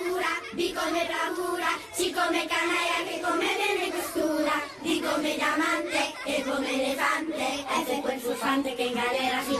bravura, B come bravura, C come canaia che come bene costura, D come diamante, E come elefante, F quel furfante che in galera si